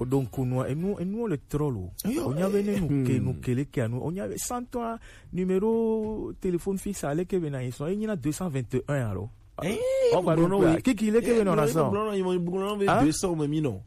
donc nous le troll on y avait nous kele kanu on y avait sans toi numéro téléphone fixe à l'équipe na ils sont il y en a 221 alors on va nous qui est que on a ça ils vont 200 mais non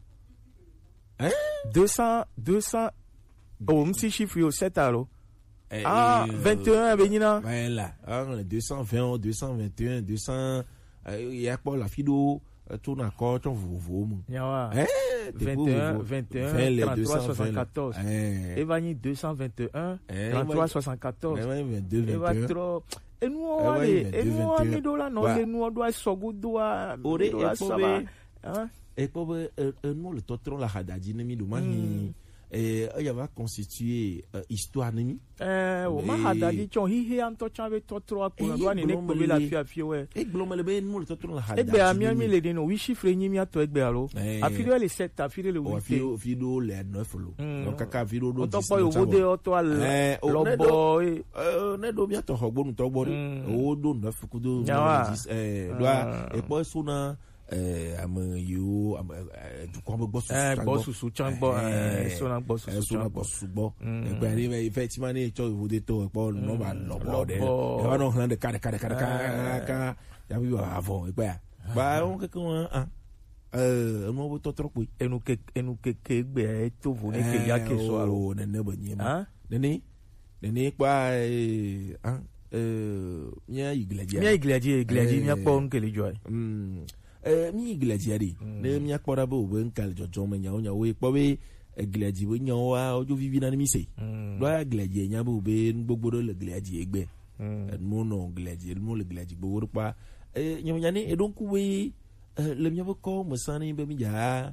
200 oh petit chiffre au 7 alors 21 benina voilà 220 221 200 il y a pas la fido tout d'accord ton vous 21 33 74 Evani 221 33 74 Eva trop et nous on est $1 non nous on doit sogodoa ça va hein et pour nous le totron la hadadi nemi do mani il va constituer histoire nemi o ma hadadi chon hi anto chawe totro ko do ani ne ko be la fia we e gloma le be nous le totron la hadadi e be ami mi le dino wi chiffre nyimi ato egbe alo afiro le 7 afiro le 8 fido le 9 lo donc kaka fido do to po yo de auto al lobo ne do mi ato hogbonu to gbori o do 9 kudo 10 do e po suna amayo du kombo bosu changbo sona bosu bo e ari effectivement ni cho vous de to po no ba lobo de e va no hlan de ka ya bi avant e ba on que mo bo to trop enu ke gbe to vo ne ke ya ke so alo ne ba nyima nene kwa nya iglaji nya pon ke le joy mi gladiari ne mi akpora bo ben kal jojo me nya we po we gladi we nya wa ojo vivi na mi se do gladi nya bo be gbogbo le gladi egbe mo no gladi mo le gladi bo pa nya ni e don ku we le mi ko mo sani be mi ja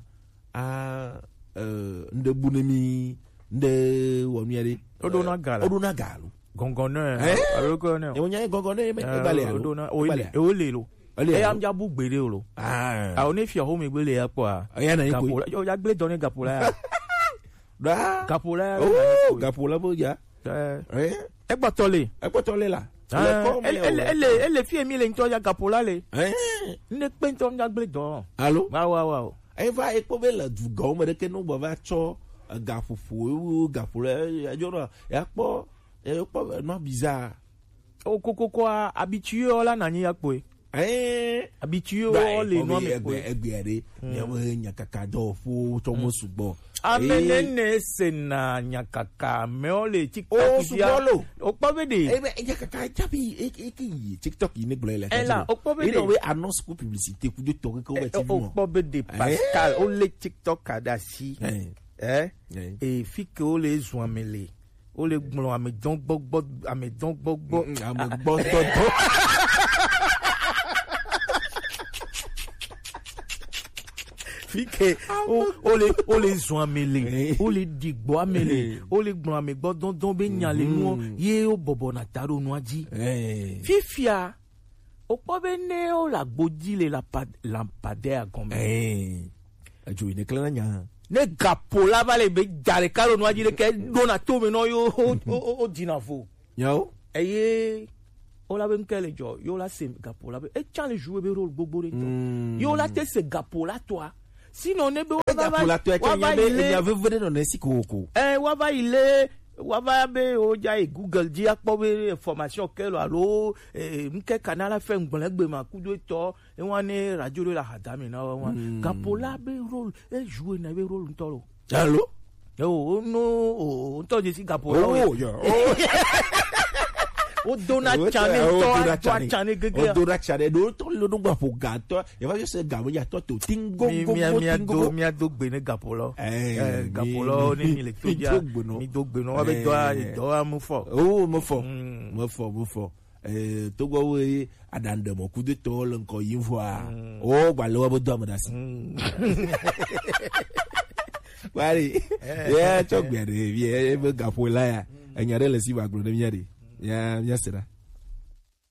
nde bunemi nde wonu yare odona galu gongone aloko ne e nya gongone me bale odona o le lo e am ja bu gbere o lo o ne fi o me gbele ya po ya na ko o ya gbele don ni gapola gapola bo ja e gbotole la ele fi emi le nto ya gapola le ne pe nto ya gbele don allo wa e va e po be la du go me de ke no bo va cho gafufu gapola ajoro ya po no bizarre o kokoko habitué la nani ya po habitué o le no me po egbere ni nyakaka do fu to mo sugbo amenene sena nyakaka me o le TikTok ya o pa bede nyakaka chapi TikTok ni glele ela o pa bede we annonce pour publicité ku de to ko we ti o pa bede Pascal o le TikTok adasi et fi que o le zo amele o le gbon ame don gbogbo fike o le zo amele o le digbo amele o le gbon ame gbodon be nyan le nu ye o bobo na taro nu aji fifia o po be ne o la gboji le lampadaire comme ajo ine kala nya ne gapola va le be jare karo nu aji le ke dona to me no yo o dinafo yo eye o la be nkele jo yo la se gapola be e chan le jouer be rôle gbogbo re to yo la te se gapola toi sinon ne be gapola toi il y avait venir dans si koko wa va be o ja e Google di akpobe information ke lo alo nke canal fa ngbelegbe ma kudo to e wan ni radio la hadami na wan gapola be rôle e jouer na be rôle ntoro allo no to je si gapola o dona chane to chane gege o dona chane do to lo do gba fo gato e va se gabo ya to tingo mi ado gbe ne gapola gapola ni mi le to ja mi do gbe no wa be do amu fo mo fo to go we adande mo ku de to lo nko yin fo o gba lo bo do amodasi wari to gbe re bi e be gapola ya enyare le si ba gro de mi yare ya será